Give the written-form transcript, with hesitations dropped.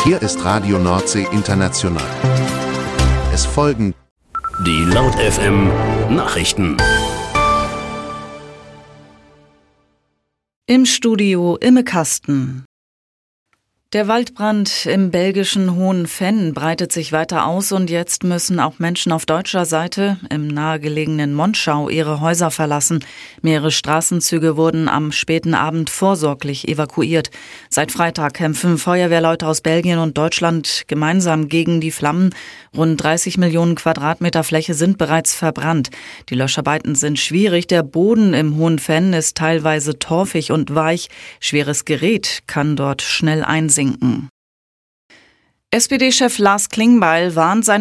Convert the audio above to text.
Hier ist Radio Nordsee International. Es folgen die Laut FM Nachrichten. Im Studio Imme Kasten. Der Waldbrand im belgischen Hohen Venn breitet sich weiter aus und jetzt müssen auch Menschen auf deutscher Seite im nahegelegenen Monschau ihre Häuser verlassen. Mehrere Straßenzüge wurden am späten Abend vorsorglich evakuiert. Seit Freitag kämpfen Feuerwehrleute aus Belgien und Deutschland gemeinsam gegen die Flammen. Rund 30 Millionen Quadratmeter Fläche sind bereits verbrannt. Die Löscharbeiten sind schwierig. Der Boden im Hohen Venn ist teilweise torfig und weich. Schweres Gerät kann dort schnell einsinken. SPD-Chef Lars Klingbeil warnt seine